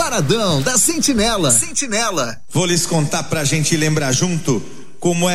Paradão da Sentinela. Sentinela. Vou lhes contar pra gente lembrar junto como é